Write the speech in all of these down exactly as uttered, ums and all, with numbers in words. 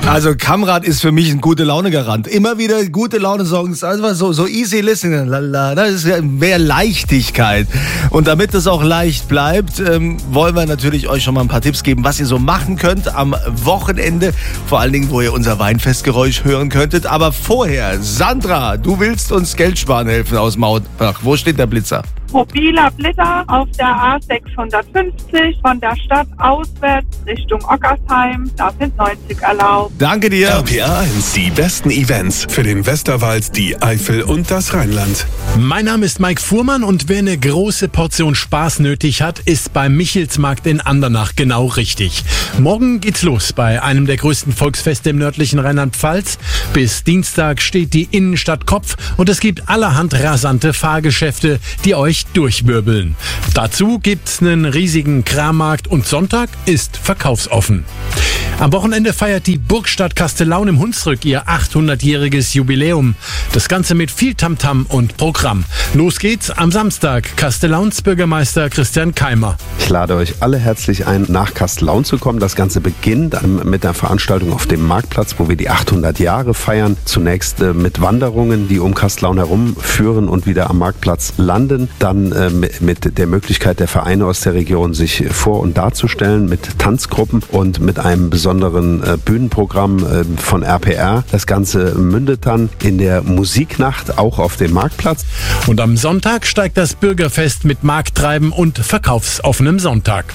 Also Kamrat ist für mich ein gute Laune-Garant. Immer wieder gute Laune-Songs, einfach so, so easy listening. Lala, das ist ja mehr Leichtigkeit. Und damit es auch leicht bleibt, ähm, wollen wir natürlich euch schon mal ein paar Tipps geben, was ihr so machen könnt am Wochenende. Vor allen Dingen, wo ihr unser Weinfestgeräusch hören könntet. Aber vorher, Sandra, du willst uns Geld sparen helfen aus Mautbach. Wo steht der Blitzer? Mobiler Blitzer auf der A sechshundertfünfzig von der Stadt auswärts Richtung Ockersheim. Da sind neunzig erlaubt. Danke dir. R P R eins, die besten Events für den Westerwald, die Eifel und das Rheinland. Mein Name ist Mike Fuhrmann und wer eine große Portion Spaß nötig hat, ist beim Michelsmarkt in Andernach genau richtig. Morgen geht's los bei einem der größten Volksfeste im nördlichen Rheinland-Pfalz. Bis Dienstag steht die Innenstadt Kopf und es gibt allerhand rasante Fahrgeschäfte, die euch durchwirbeln. Dazu gibt's einen riesigen Krammarkt und Sonntag ist verkaufsoffen. Am Wochenende feiert die Burgstadt Kastellaun im Hunsrück ihr achthundertjähriges Jubiläum. Das Ganze mit viel Tamtam und Programm. Los geht's am Samstag. Kastellauns Bürgermeister Christian Keimer. Ich lade euch alle herzlich ein, nach Kastellaun zu kommen. Das Ganze beginnt mit einer Veranstaltung auf dem Marktplatz, wo wir die achthundert Jahre feiern. Zunächst äh, mit Wanderungen, die um Kastellaun herum führen und wieder am Marktplatz landen. Dann äh, mit der Möglichkeit der Vereine aus der Region, sich vor- und darzustellen mit Tanzgruppen und mit einem besonderen äh, Bühnenprogramm äh, von R P R. Das Ganze mündet dann in der Musiknacht auch auf dem Marktplatz. Und am Sonntag steigt das Bürgerfest mit Markttreiben und verkaufsoffenem Sonntag.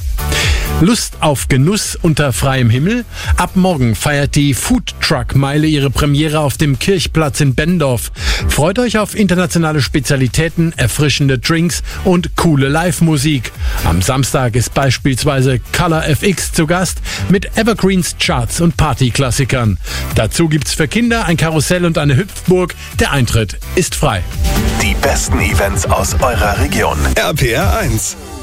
Lust auf Genuss unter freiem Himmel? Ab morgen feiert die Food Truck Meile ihre Premiere auf dem Kirchplatz in Bendorf. Freut euch auf internationale Spezialitäten, erfrischende Drinks und coole Live-Musik. Am Samstag ist beispielsweise Color F X zu Gast mit Evergreens, Charts und Partyklassikern. Dazu gibt's für Kinder ein Karussell und eine Hüpfburg. Der Eintritt ist frei. Die besten Events aus eurer Region. R P R eins.